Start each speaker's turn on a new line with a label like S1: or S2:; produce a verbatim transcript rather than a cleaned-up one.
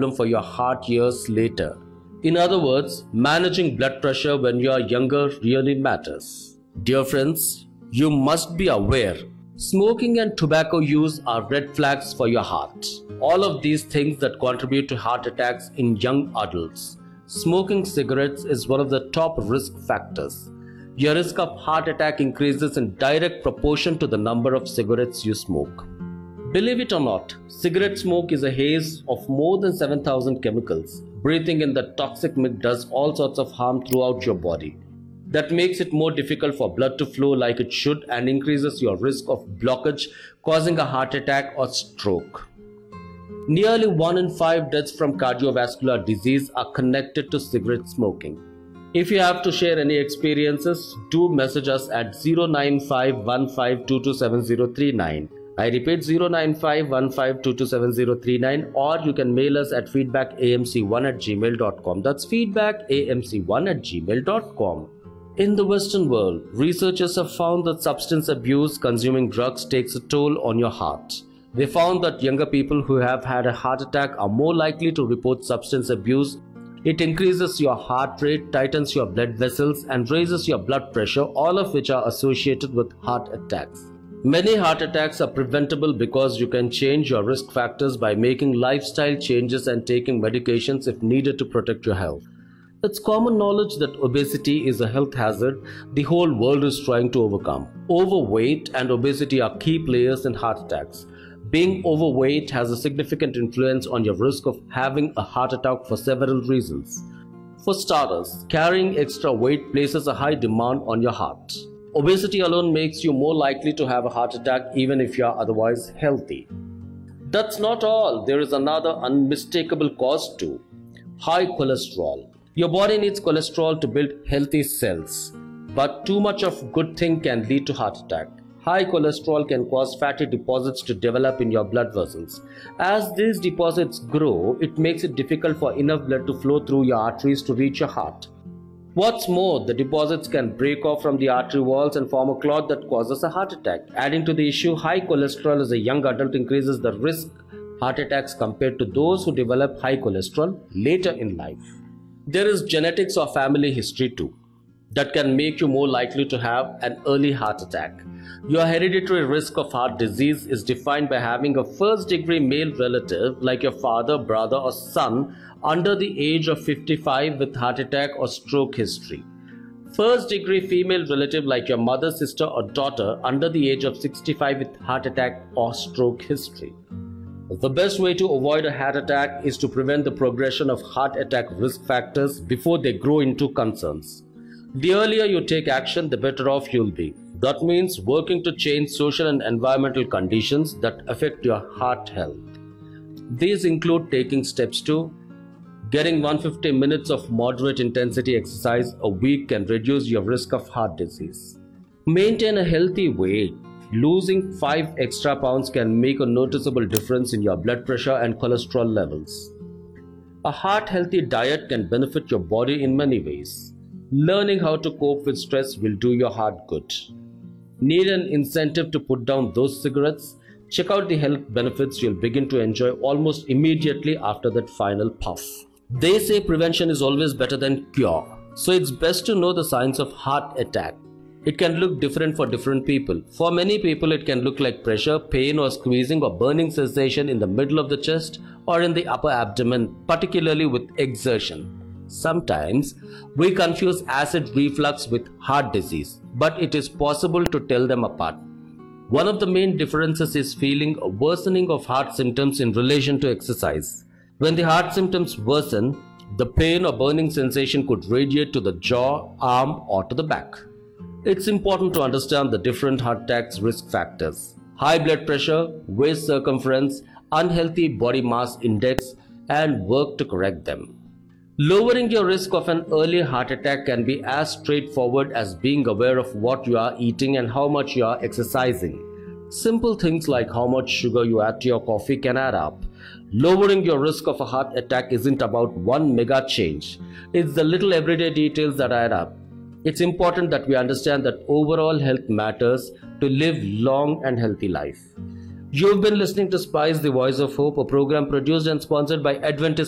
S1: problem for your heart years later. In other words, managing blood pressure when you are younger really matters. Dear friends, you must be aware. Smoking and tobacco use are red flags for your heart. All of these things that contribute to heart attacks in young adults. Smoking cigarettes is one of the top risk factors. Your risk of heart attack increases in direct proportion to the number of cigarettes you smoke. Believe it or not, cigarette smoke is a haze of more than seven thousand chemicals. Breathing in the toxic mix does all sorts of harm throughout your body. That makes it more difficult for blood to flow like it should and increases your risk of blockage, causing a heart attack or stroke. Nearly one in five deaths from cardiovascular disease are connected to cigarette smoking. If you have to share any experiences, do message us at zero nine five one five two two seven zero three nine. I repeat zero nine five one five two two seven zero three nine, or you can mail us at feedback a m c one at gmail dot com. That's feedback a m c one at gmail dot com. In the Western world, researchers have found that substance abuse, consuming drugs, takes a toll on your heart. They found that younger people who have had a heart attack are more likely to report substance abuse. It increases your heart rate, tightens your blood vessels, and raises your blood pressure, all of which are associated with heart attacks. Many heart attacks are preventable because you can change your risk factors by making lifestyle changes and taking medications if needed to protect your health. It's common knowledge that obesity is a health hazard the whole world is trying to overcome. Overweight and obesity are key players in heart attacks. Being overweight has a significant influence on your risk of having a heart attack for several reasons. For starters, carrying extra weight places a high demand on your heart. Obesity alone makes you more likely to have a heart attack even if you are otherwise healthy. That's not all. There is another unmistakable cause too: high cholesterol. Your body needs cholesterol to build healthy cells, but too much of good thing can lead to heart attack. High cholesterol can cause fatty deposits to develop in your blood vessels. As these deposits grow, it makes it difficult for enough blood to flow through your arteries to reach your heart. What's more, the deposits can break off from the artery walls and form a clot that causes a heart attack. Adding to the issue, high cholesterol as a young adult increases the risk of heart attacks compared to those who develop high cholesterol later in life. There is genetics or family history too that can make you more likely to have an early heart attack. Your hereditary risk of heart disease is defined by having a first-degree male relative like your father, brother or son under the age of fifty-five with heart attack or stroke history. First-degree female relative like your mother, sister or daughter under the age of sixty-five with heart attack or stroke history. The best way to avoid a heart attack is to prevent the progression of heart attack risk factors before they grow into concerns. The earlier you take action, the better off you'll be. That means working to change social and environmental conditions that affect your heart health. These include taking steps to getting one hundred fifty minutes of moderate intensity exercise a week can reduce your risk of heart disease. Maintain a healthy weight. Losing five extra pounds can make a noticeable difference in your blood pressure and cholesterol levels. A heart-healthy diet can benefit your body in many ways. Learning how to cope with stress will do your heart good. Need an incentive to put down those cigarettes? Check out the health benefits you'll begin to enjoy almost immediately after that final puff. They say prevention is always better than cure, so it's best to know the signs of heart attack. It can look different for different people. For many people, it can look like pressure, pain or squeezing or burning sensation in the middle of the chest or in the upper abdomen, particularly with exertion. Sometimes, we confuse acid reflux with heart disease, but it is possible to tell them apart. One of the main differences is feeling a worsening of heart symptoms in relation to exercise. When the heart symptoms worsen, the pain or burning sensation could radiate to the jaw, arm or to the back. It's important to understand the different heart attacks risk factors: high blood pressure, waist circumference, unhealthy body mass index, and work to correct them. Lowering your risk of an early heart attack can be as straightforward as being aware of what you are eating and how much you are exercising. Simple things like how much sugar you add to your coffee can add up. Lowering your risk of a heart attack isn't about one mega change. It's the little everyday details that add up. It's important that we understand that overall health matters to live long and healthy life. You've been listening to Spice, the Voice of Hope, a program produced and sponsored by Adventist